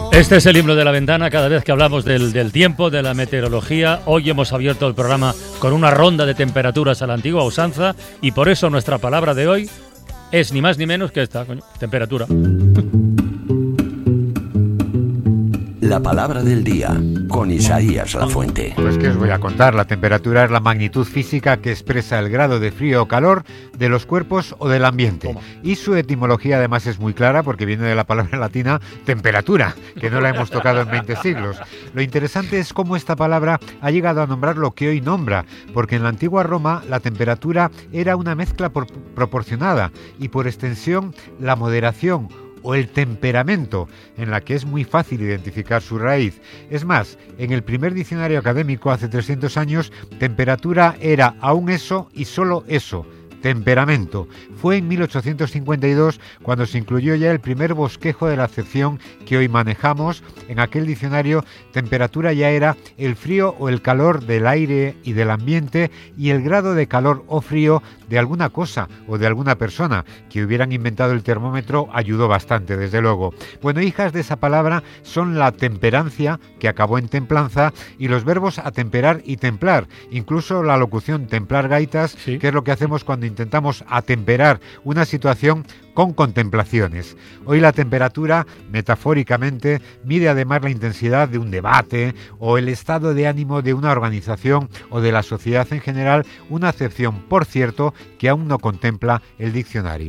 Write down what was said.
Este es el himno de la ventana cada vez que hablamos del tiempo, de la meteorología. Hoy hemos abierto el programa con una ronda de temperaturas a la antigua usanza y por eso nuestra palabra de hoy es ni más ni menos que esta, temperatura. La palabra del día, con Isaías Lafuente. Pues que os voy a contar, la temperatura es la magnitud física que expresa el grado de frío o calor de los cuerpos o del ambiente. Toma. Y su etimología además es muy clara porque viene de la palabra latina temperatura, que no la hemos tocado en 20 siglos. Lo interesante es cómo esta palabra ha llegado a nombrar lo que hoy nombra, porque en la antigua Roma la temperatura era una mezcla proporcionada y por extensión la moderación o el temperamento, en la que es muy fácil identificar su raíz. Es más, en el primer diccionario académico hace 300 años, temperatura era aún eso y solo eso, temperamento. Fue en 1852 cuando se incluyó ya el primer bosquejo de la acepción que hoy manejamos. En aquel diccionario, temperatura ya era el frío o el calor del aire y del ambiente y el grado de calor o frío de alguna cosa o de alguna persona. Que hubieran inventado el termómetro ayudó bastante, desde luego. Bueno, hijas de esa palabra son la temperancia, que acabó en templanza, y los verbos atemperar y templar. Incluso la locución templar gaitas, Sí. que es lo que hacemos cuando intentamos atemperar una situación con contemplaciones. Hoy la temperatura, metafóricamente, mide además la intensidad de un debate o el estado de ánimo de una organización o de la sociedad en general, una acepción, por cierto, que aún no contempla el diccionario.